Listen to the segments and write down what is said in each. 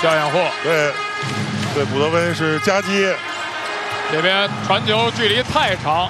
叫掩护。 对，古德温是夹击。 这边传球距离太长，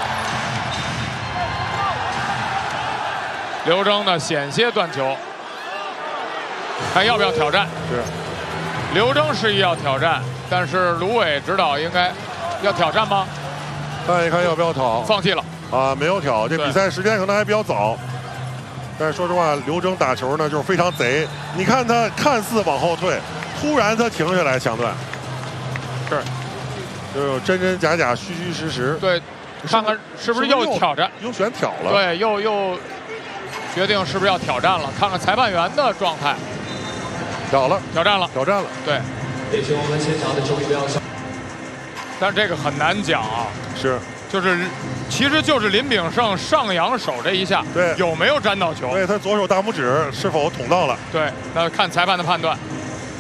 刘铮呢险些断球，看要不要挑战。 是， 刘铮示意要挑战，但是卢伟指导应该要挑战吗？ 看一看要不要挑， 放弃了啊，没有挑。这比赛时间可能还比较早，但是说实话，刘铮打球呢就是非常贼。你看他看似往后退，突然他停下来抢断， 是， 就真真假假，虚虚实实。 对，看看是不是又挑战， 又选挑了。 对，又决定是不是要挑战了，看看裁判员的状态。挑战了。对。 也请我们现场的球迷不要笑。 但是这个很难讲啊。 是。 其实就是林炳胜上扬手这一下， 对， 有没有沾到球？ 对，他左手大拇指是否捅到了？ 对，那看裁判的判断。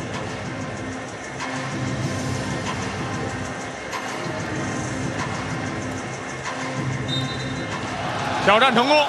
挑战成功。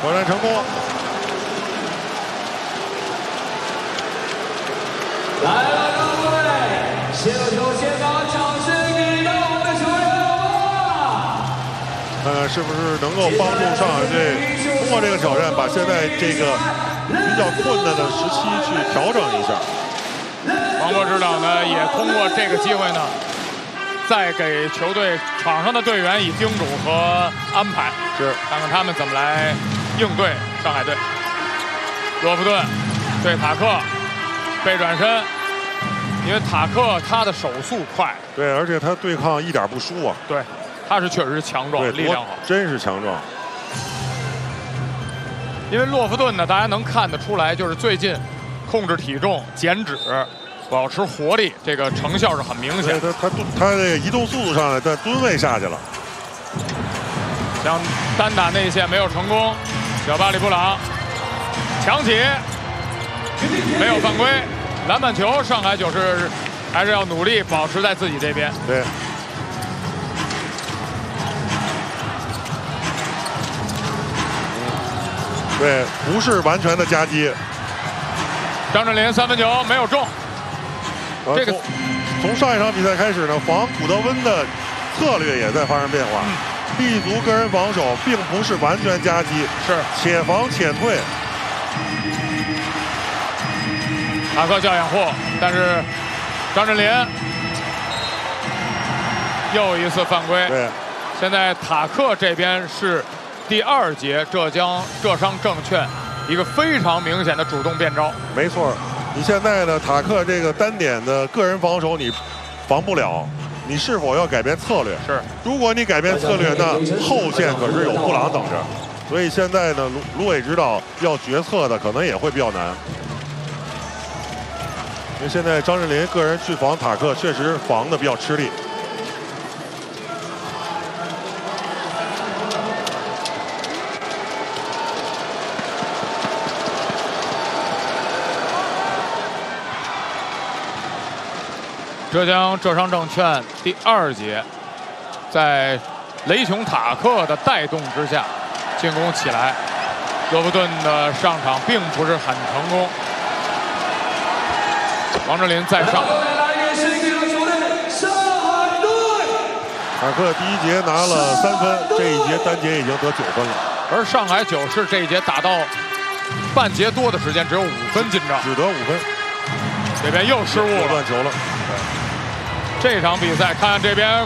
来了，各位，先有球先发，掌声给到我们的球员吧。 看看是不是能够帮助上海队通过这个挑战，把现在这个比较困难的时期去调整一下。 王波指导呢，也通过这个机会呢，再给球队场上的队员以叮嘱和安排， 是看看他们怎么来应对上海队。洛夫顿对塔克背转身，因为塔克他的手速快， 对，而且他对抗一点不输啊。 对，他是确实是强壮，力量好， 真是强壮。 因为洛夫顿呢，大家能看得出来，就是最近控制体重、减脂、保持活力，这个成效是很明显。 他这个移动速度上来，但吨位下去了。 想单打内线没有成功，小巴里布朗抢起，没有犯规，篮板球，上海9是还是要努力保持在自己这边。 对。对，不是完全的夹击。 张镇麟3分球没有中。这个从上一场比赛开始呢，防古德温的策略也在发生变化，立足个人防守，并不是完全夹击， 是且防且退。 塔克叫掩护，但是张镇麟又一次犯规。 对， 现在塔克这边是第2节浙商证券一个非常明显的主动变招。 没错，你现在呢，塔克这个单点的个人防守你防不了，你是否要改变策略？ 是， 如果你改变策略，那后线可是有布朗等着。所以现在呢，卢伟指导要决策的可能也会比较难。因为现在张镇麟个人去防塔克，确实防的比较吃力。 浙商证券第2节，在雷琼塔克的带动之下，进攻起来。洛夫顿的上场并不是很成功。王镇麟再上。 塔克第1节拿了3分，这一节单节已经得9分了。 而上海9是这一节打到半节多的时间，只有5分进账， 只得5分。 这边又失误了， 断球了。 这场比赛看这边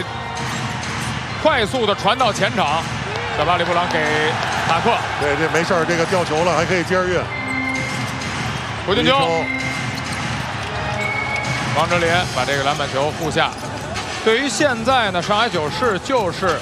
快速的传到前场，小巴里布朗给塔克。 对，这没事儿，这个掉球了还可以接着运。 胡金秋，王哲林把这个篮板球护下。对于现在呢，上海9是就是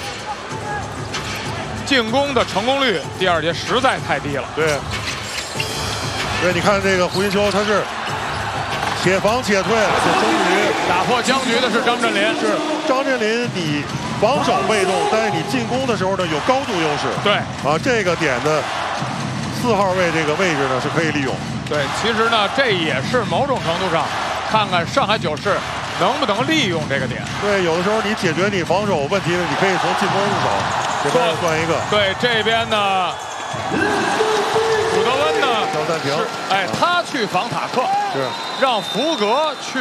进攻的成功率，第2节实在太低了。 对，你看这个胡金秋，他是且防且退，终于打破僵局的是张镇麟。 是张镇麟，你防守被动，但是你进攻的时候呢有高度优势。 对啊，这个点的4号位这个位置呢是可以利用。 对，其实呢这也是某种程度上看看上海9是能不能利用这个点。 对，有的时候你解决你防守问题呢，你可以从进攻入手。这边断一个。 对，这边呢，古德温呢叫暂停。 他去防塔克， 是让福格去。